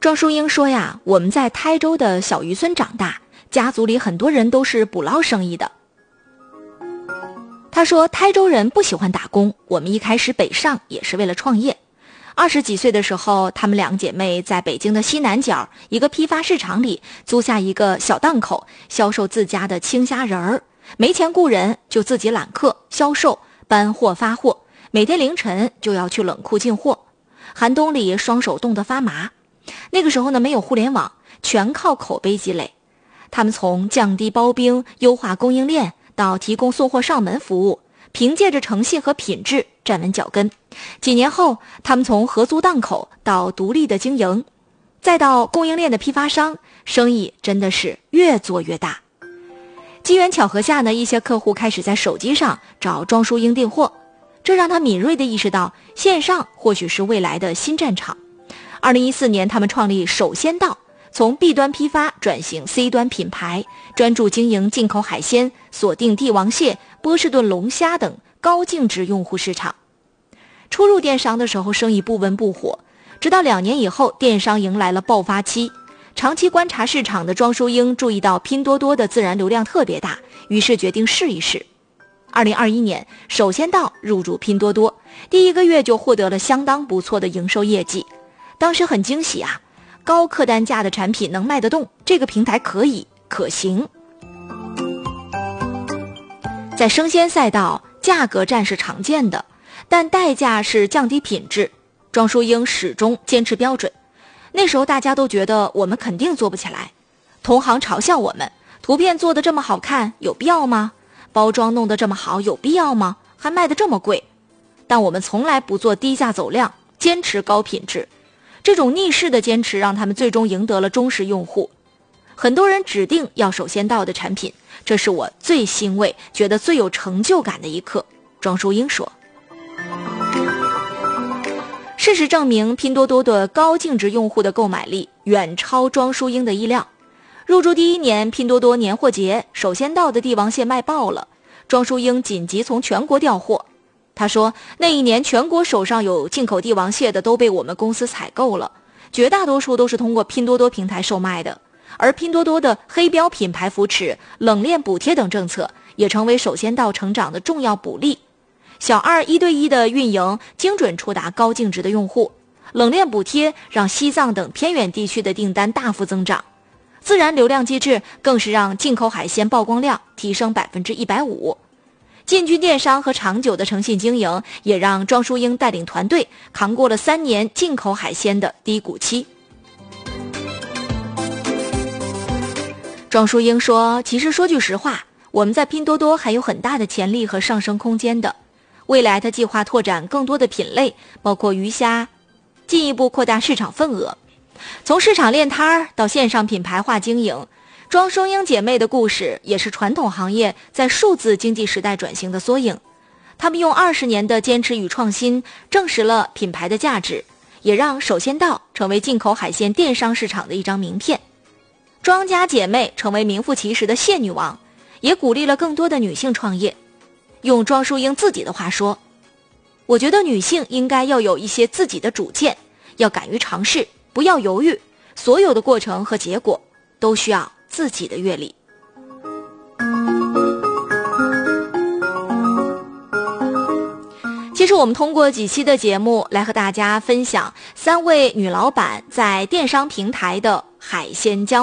庄淑英说呀，我们在台州的小渔村长大，家族里很多人都是捕捞生意的。他说台州人不喜欢打工，我们一开始北上也是为了创业。20几岁的时候，她们两姐妹在北京的西南角一个批发市场里租下一个小档口，销售自家的青虾仁儿。没钱雇人，就自己揽客销售，搬货发货，每天凌晨就要去冷库进货，寒冬里双手冻得发麻。那个时候呢，没有互联网，全靠口碑积累。他们从降低包冰、优化供应链到提供送货上门服务，凭借着诚信和品质站稳脚跟。几年后，他们从合租档口到独立的经营，再到供应链的批发商，生意真的是越做越大。机缘巧合下呢，一些客户开始在手机上找庄淑英订货，这让他敏锐地意识到线上或许是未来的新战场。2014年，他们创立首先到，从 B 端批发转型 C 端品牌，专注经营进口海鲜，锁定帝王蟹、波士顿龙虾等高净值用户市场。初入电商的时候，生意不温不火，直到2年以后，电商迎来了爆发期。长期观察市场的庄淑英注意到拼多多的自然流量特别大，于是决定试一试。2021年，首先到入驻拼多多，第1个月就获得了相当不错的营收业绩。当时很惊喜啊，高客单价的产品能卖得动，这个平台可行。在生鲜赛道，价格战是常见的，但代价是降低品质。庄淑英始终坚持标准。那时候大家都觉得我们肯定做不起来，同行嘲笑我们，图片做得这么好看有必要吗？包装弄得这么好有必要吗？还卖得这么贵。但我们从来不做低价走量，坚持高品质。这种逆势的坚持让他们最终赢得了忠实用户。很多人指定要首先到的产品，这是我最欣慰觉得最有成就感的一刻，庄淑英说。事实证明，拼多多的高净值用户的购买力远超庄淑英的意料。入驻第1年，拼多多年货节首先到的帝王蟹卖爆了，庄淑英紧急从全国调货。他说，那一年全国手上有进口帝王蟹的都被我们公司采购了，绝大多数都是通过拼多多平台售卖的。而拼多多的黑标品牌扶持、冷链补贴等政策也成为首先到成长的重要补力。小二1对1的运营精准触达高净值的用户，冷链补贴让西藏等偏远地区的订单大幅增长，自然流量机制更是让进口海鲜曝光量提升150%。进军电商和长久的诚信经营，也让庄淑英带领团队扛过了3年进口海鲜的低谷期。庄淑英说，其实说句实话，我们在拼多多还有很大的潜力和上升空间的。未来他计划拓展更多的品类，包括鱼虾，进一步扩大市场份额。从市场练摊到线上品牌化经营，庄淑英姐妹的故事也是传统行业在数字经济时代转型的缩影。她们用20年的坚持与创新，证实了品牌的价值，也让首先到成为进口海鲜电商市场的一张名片。庄家姐妹成为名副其实的蟹女王，也鼓励了更多的女性创业。用庄淑英自己的话说，我觉得女性应该要有一些自己的主见，要敢于尝试，不要犹豫，所有的过程和结果都需要自己的阅历。其实我们通过几期的节目来和大家分享3位女老板在电商平台的海鲜交